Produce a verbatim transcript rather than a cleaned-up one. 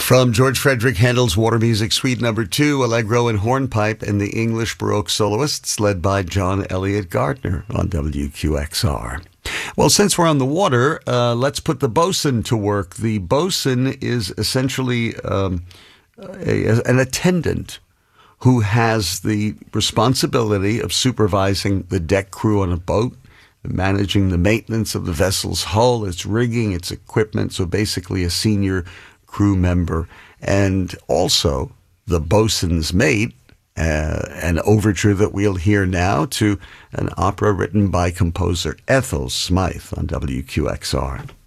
From George Frederick Handel's Water Music Suite Number Two, Allegro and Hornpipe, and the English Baroque Soloists, led by John Elliott Gardner on W Q X R. Well, since we're on the water, uh, let's put the bosun to work. The bosun is essentially um, a, an attendant who has the responsibility of supervising the deck crew on a boat, managing the maintenance of the vessel's hull, its rigging, its equipment, so basically a senior crew member, and also the bosun's mate, uh, an overture that we'll hear now to an opera written by composer Ethel Smythe on W Q X R.